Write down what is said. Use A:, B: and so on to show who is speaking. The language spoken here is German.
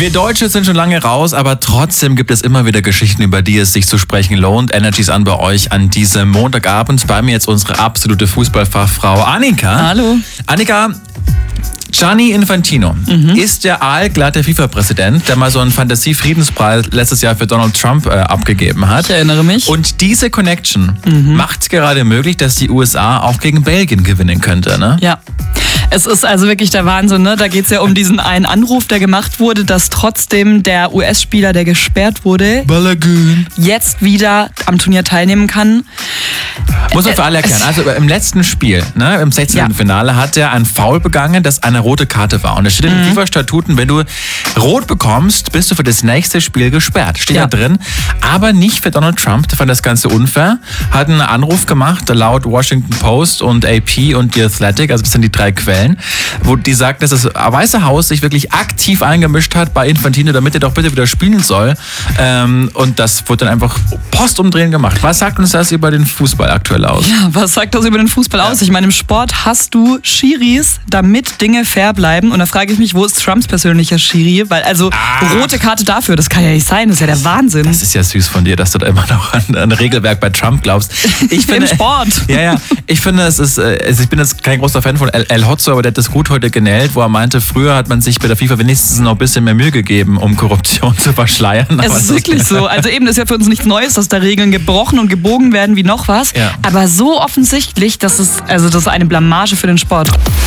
A: Wir Deutsche sind schon lange raus, aber trotzdem gibt es immer wieder Geschichten, über die es sich zu sprechen lohnt. Energies an bei euch an diesem Montagabend. Bei mir jetzt unsere absolute Fußballfachfrau Annika.
B: Hallo.
A: Annika, Gianni Infantino ist der aalglatte FIFA-Präsident, der mal so einen Fantasie-Friedenspreis letztes Jahr für Donald Trump abgegeben hat.
B: Ich erinnere mich.
A: Und diese Connection macht es gerade möglich, dass die USA auch gegen Belgien gewinnen könnte, ne?
B: Ja. Es ist also wirklich der Wahnsinn, ne? Da geht es ja um diesen einen Anruf, der gemacht wurde, dass trotzdem der US-Spieler, der gesperrt wurde,
A: Balagun,
B: jetzt wieder am Turnier teilnehmen kann.
A: muss man für alle erklären. Also im letzten Spiel, ne, im 16. Finale, hat er ein Foul begangen, das eine rote Karte war. Und es steht in den FIFA-Statuten, wenn du rot bekommst, bist du für das nächste Spiel gesperrt. Steht da drin. Aber nicht für Donald Trump. Der fand das Ganze unfair. Hat einen Anruf gemacht, laut Washington Post und AP und The Athletic, also das sind die drei Quellen, wo die sagt, dass das Weiße Haus sich wirklich aktiv eingemischt hat bei Infantino, damit er doch bitte wieder spielen soll. Und das wurde dann einfach postumdrehen gemacht. Was sagt uns das über den Fußball aktuell aus?
B: Ja, was sagt das über den Fußball aus? Ich meine, im Sport hast du Schiris, damit Dinge fair bleiben. Und da frage ich mich, wo ist Trumps persönlicher Schiri? Weil rote Karte dafür, das kann ja nicht sein. Das ist ja der Wahnsinn.
A: Das ist ja süß von dir, dass du da immer noch an ein Regelwerk bei Trump glaubst. Ich finde,
B: im Sport.
A: Ja. Ich finde, es ist, ich bin jetzt kein großer Fan von El Hotzo, aber der hat das gut heute genäht, wo er meinte, früher hat man sich bei der FIFA wenigstens noch ein bisschen mehr Mühe gegeben, um Korruption zu verschleiern.
B: Es ist wirklich so. Also eben, das ist ja für uns nichts Neues, dass da Regeln gebrochen und gebogen werden wie noch was.
A: Ja.
B: Aber so offensichtlich, das ist eine Blamage für den Sport.